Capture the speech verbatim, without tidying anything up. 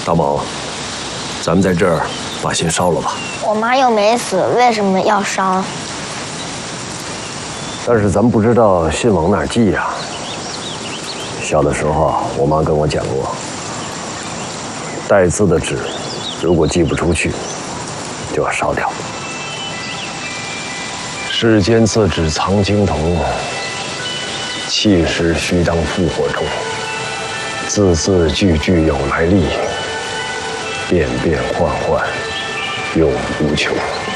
大猛，咱们在这儿把信烧了吧。 我妈又没死，为什么要烧？ 但是咱们不知道信往哪儿寄呀。小的时候，我妈跟我讲过，带字的纸，如果寄不出去，就要烧掉。世间字纸藏经筒，气势须当复火中。字字句句有来历，变变幻幻永无穷。